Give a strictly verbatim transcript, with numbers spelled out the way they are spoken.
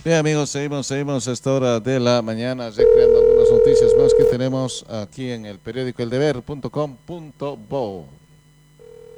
Bien, amigos, seguimos, seguimos a esta hora de la mañana recreando algunas noticias más que tenemos aquí en el periódico el deber punto com punto bo.